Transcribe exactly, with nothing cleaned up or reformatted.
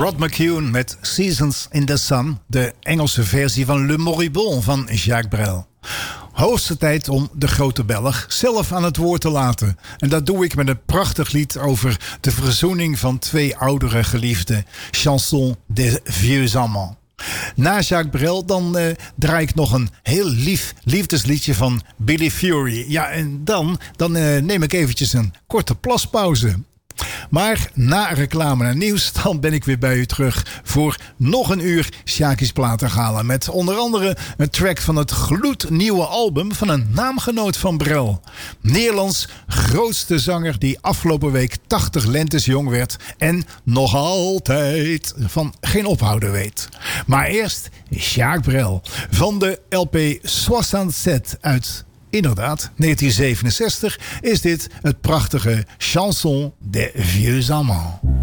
Rod McKuen met Seasons in the Sun, de Engelse versie van Le Moribond van Jacques Brel. Hoogste tijd om de grote Belg zelf aan het woord te laten. En dat doe ik met een prachtig lied over de verzoening van twee oudere geliefden. Chanson des Vieux Amants. Na Jacques Brel dan uh, draai ik nog een heel lief liefdesliedje van Billy Fury. Ja, en dan, dan uh, neem ik eventjes een korte plaspauze. Maar na reclame en nieuws, dan ben ik weer bij u terug voor nog een uur Sjaki's Platengala. Met onder andere een track van het gloednieuwe album van een naamgenoot van Brel. Nederlands grootste zanger die afgelopen week tachtig lentes jong werd en nog altijd van geen ophouden weet. Maar eerst Jacques Brel van de L P zevenenzestig uit... Inderdaad, negentien zevenenzestig is dit het prachtige Chanson des Vieux Amants.